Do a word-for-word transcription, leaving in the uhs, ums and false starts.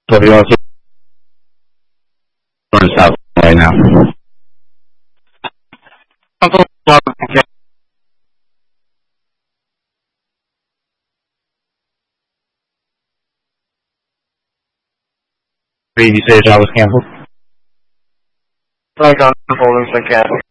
So if you want to turn south right now. Did you say the job was canceled? Like on holdings like that.